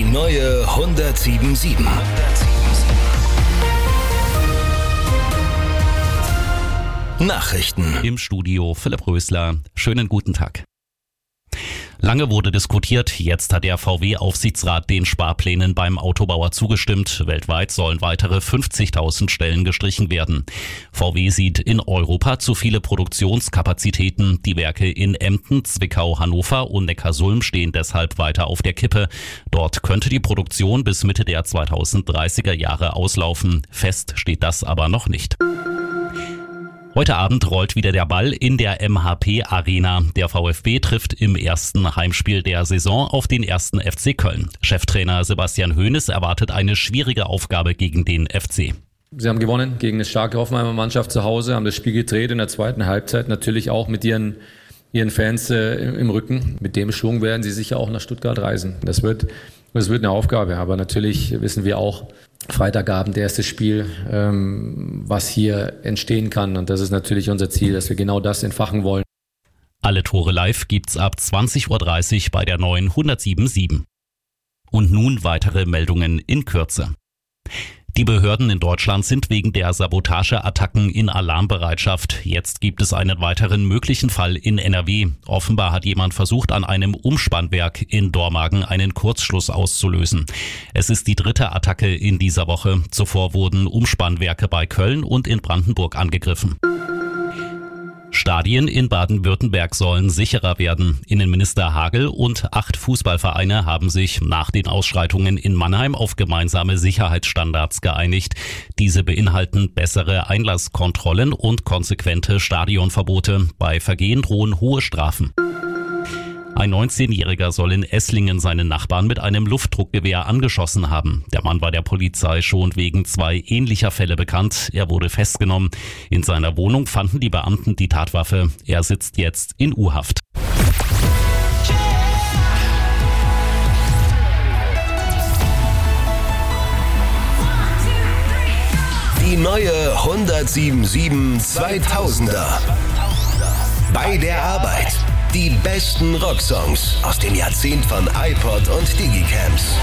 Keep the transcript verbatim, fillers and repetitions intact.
neue hundertsieben Komma sieben. Nachrichten. Im Studio Philipp Rösler. Schönen guten Tag. Lange wurde diskutiert, jetzt hat der V W-Aufsichtsrat den Sparplänen beim Autobauer zugestimmt. Weltweit sollen weitere fünfzigtausend Stellen gestrichen werden. V W sieht in Europa zu viele Produktionskapazitäten. Die Werke in Emden, Zwickau, Hannover und Neckarsulm stehen deshalb weiter auf der Kippe. Dort könnte die Produktion bis Mitte der zweitausenddreißiger Jahre auslaufen. Fest steht das aber noch nicht. Heute Abend rollt wieder der Ball in der M H P Arena. Der VfB trifft im ersten Heimspiel der Saison auf den ersten F C Köln. Cheftrainer Sebastian Hoeneß erwartet eine schwierige Aufgabe gegen den F C. Sie haben gewonnen gegen eine starke Hoffenheimer Mannschaft zu Hause, haben das Spiel gedreht in der zweiten Halbzeit, natürlich auch mit ihren, ihren Fans äh, im Rücken. Mit dem Schwung werden sie sicher auch nach Stuttgart reisen. Das wird, das wird eine Aufgabe, aber natürlich wissen wir auch, Freitagabend, erstes Spiel, ähm, was hier entstehen kann. Und das ist natürlich unser Ziel, dass wir genau das entfachen wollen. Alle Tore live gibt's ab zwanzig Uhr dreißig bei der neuen hundertsieben Komma sieben. Und nun weitere Meldungen in Kürze. Die Behörden in Deutschland sind wegen der Sabotageattacken in Alarmbereitschaft. Jetzt gibt es einen weiteren möglichen Fall in N R W. Offenbar hat jemand versucht, an einem Umspannwerk in Dormagen einen Kurzschluss auszulösen. Es ist die dritte Attacke in dieser Woche. Zuvor wurden Umspannwerke bei Köln und in Brandenburg angegriffen. Stadien in Baden-Württemberg sollen sicherer werden. Innenminister Hagel und acht Fußballvereine haben sich nach den Ausschreitungen in Mannheim auf gemeinsame Sicherheitsstandards geeinigt. Diese beinhalten bessere Einlasskontrollen und konsequente Stadionverbote. Bei Vergehen drohen hohe Strafen. Ein neunzehnjähriger soll in Esslingen seinen Nachbarn mit einem Luftdruckgewehr angeschossen haben. Der Mann war der Polizei schon wegen zwei ähnlicher Fälle bekannt. Er wurde festgenommen. In seiner Wohnung fanden die Beamten die Tatwaffe. Er sitzt jetzt in U-Haft. Die neue hundertsieben Komma sieben zweitausender. Bei der Arbeit. Die besten Rocksongs aus dem Jahrzehnt von iPod und Digicams.